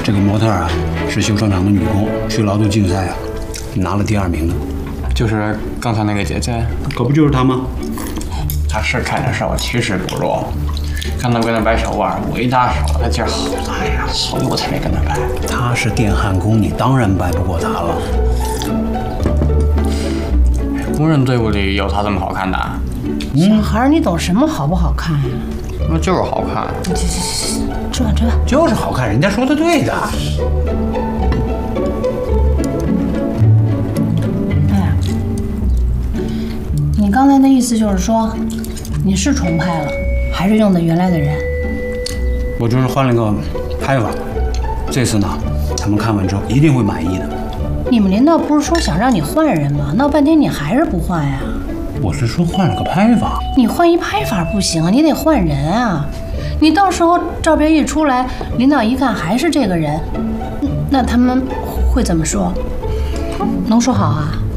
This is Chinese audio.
这个模特啊，是修车厂的女工，去劳动竞赛啊，拿了第2名呢。 就是刚才那个姐姐， 可不就是她吗？ 她是看着是我气势不弱，看她跟那摆手腕，我一搭手，她劲儿好大呀，所以我才没跟她摆。 她是电焊工，你当然掰不过她了。 工人队伍里有她这么好看的？ 小孩，你懂什么好不好看呀？ 那就是好看。 吃饭吃饭。 就是好看，人家说的对的。 你刚才的意思就是说，你是重拍了，还是用的原来的人？ 我就是换了个拍法，这次呢，他们看完之后一定会满意的。 你们领导不是说想让你换人吗？闹半天你还是不换呀？ 我是说换了个拍法。 你换一拍法不行啊，你得换人啊！你到时候照片一出来，领导一看还是这个人，那他们会怎么说？能说好啊？